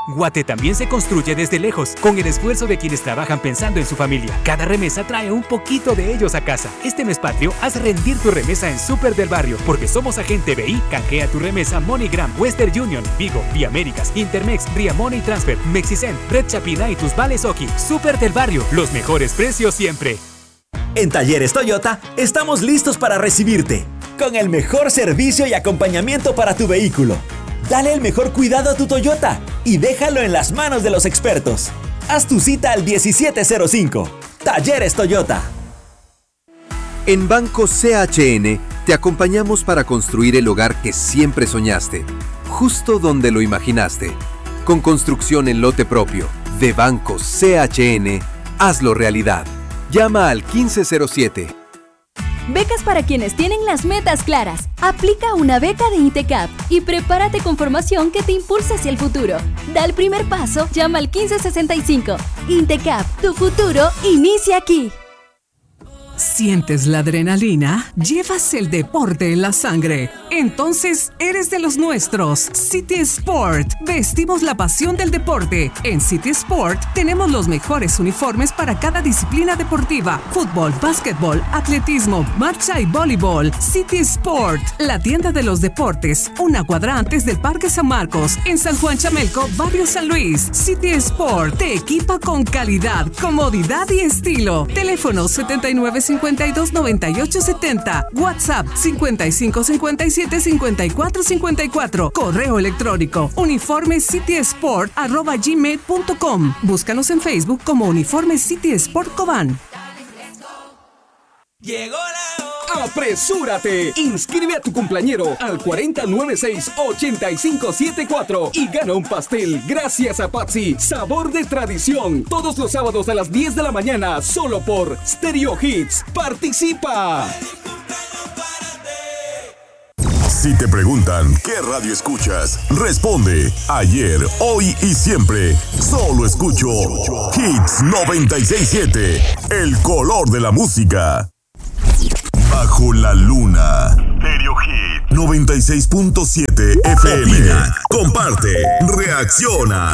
Guate también se construye desde lejos, con el esfuerzo de quienes trabajan pensando en su familia. Cada remesa trae un poquito de ellos a casa. Este mes patrio, haz rendir tu remesa en Super del Barrio, porque somos agente BI. Canjea tu remesa MoneyGram, Western Union, Vigo, Vía Américas, Intermex, Ria Money Transfer, Mexicen, Red Chapina y tus vales Oki. Super del Barrio, los mejores precios siempre. En Talleres Toyota estamos listos para recibirte, con el mejor servicio y acompañamiento para tu vehículo. Dale el mejor cuidado a tu Toyota y déjalo en las manos de los expertos. Haz tu cita al 1705. Talleres Toyota. En Banco CHN te acompañamos para construir el hogar que siempre soñaste, justo donde lo imaginaste. Con construcción en lote propio de Banco CHN, hazlo realidad. Llama al 1507. Becas para quienes tienen las metas claras. Aplica una beca de INTECAP y prepárate con formación que te impulse hacia el futuro. Da el primer paso, llama al 1565. INTECAP, tu futuro inicia aquí. ¿Sientes la adrenalina? ¿Llevas el deporte en la sangre? Entonces eres de los nuestros. City Sport. Vestimos la pasión del deporte. En City Sport tenemos los mejores uniformes para cada disciplina deportiva. Fútbol, básquetbol, atletismo, marcha y voleibol. City Sport, la tienda de los deportes. Una cuadra antes del Parque San Marcos. En San Juan Chamelco, Barrio San Luis. City Sport te equipa con calidad, comodidad y estilo. Teléfono 7952-9870. WhatsApp 5557-5454. Correo electrónico uniformecitysport@gmail.com. Búscanos en Facebook como Uniforme City Sport Cobán. Llegó la hora. ¡Apresúrate! Inscribe a tu cumpleañero al 4096-8574 y gana un pastel gracias a Patsy. Sabor de tradición. Todos los sábados a las 10 de la mañana, solo por Stereo Hits. ¡Participa! Si te preguntan qué radio escuchas, responde ayer, hoy y siempre. Solo escucho Hits 967, el color de la música. Bajo la luna. Stereo Hits 96.7 FM. Opina, comparte, reacciona.